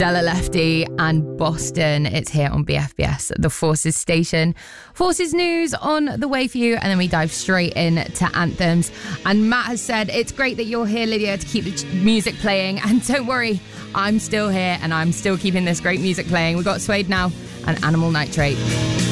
Della Lefty and Boston. It's here on BFBS, the Forces station. Forces news on the way for you, and then we dive straight into anthems. And Matt has said, it's great that you're here, Lydia, to keep the music playing. And don't worry, I'm still here and I'm still keeping this great music playing. We've got Suede now and Animal Nitrate.